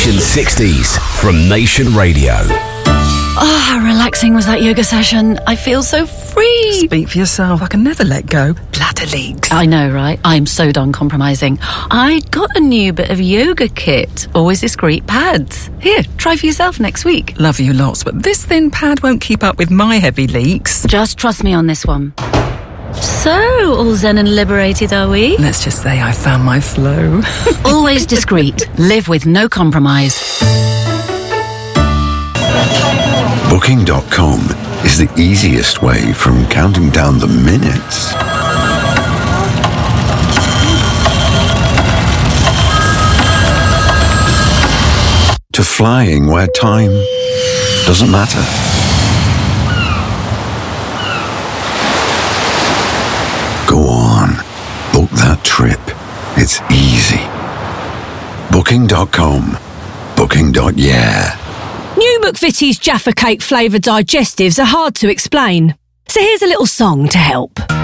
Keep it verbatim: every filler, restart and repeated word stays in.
Nation sixties from Nation Radio. Oh, how relaxing was that yoga session. I feel so free. Speak for yourself. I can never let go. Bladder leaks. I know, right? I'm so done compromising. I got a new bit of yoga kit. Always discreet pads. Here, try for yourself next week. Love you lots, but this thin pad won't keep up with my heavy leaks. Just trust me on this one. So, all zen and liberated, are we? Let's just say I found my flow. Always discreet. Live with no compromise. Booking dot com is the easiest way from counting down the minutes to flying where time doesn't matter. Go on, book that trip. It's easy. Booking dot com. Booking. Yeah. New McVitie's Jaffa Cake flavoured digestives are hard to explain, so here's a little song to help.